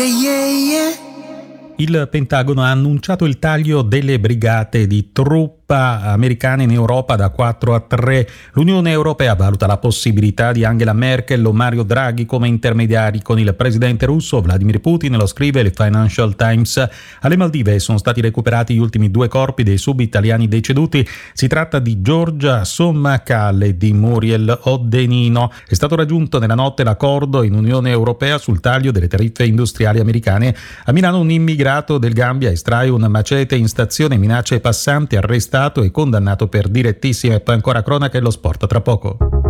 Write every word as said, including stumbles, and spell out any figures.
Il Pentagono ha annunciato il taglio delle brigate di truppa americane in Europa da quattro a tre. L'Unione Europea valuta la possibilità di Angela Merkel o Mario Draghi come intermediari con il presidente russo Vladimir Putin, lo scrive il Financial Times. Alle Maldive sono stati recuperati gli ultimi due corpi dei sub-italiani deceduti. Si tratta di Giorgia Sommacal e di Muriel Odenino. È stato raggiunto nella notte l'accordo in Unione Europea sul taglio delle tariffe industriali americane. A Milano un immigrato del Gambia estrae un macete in stazione, minaccia ai passanti, arrestato e condannato per direttissima. E poi ancora cronaca e lo sport tra poco.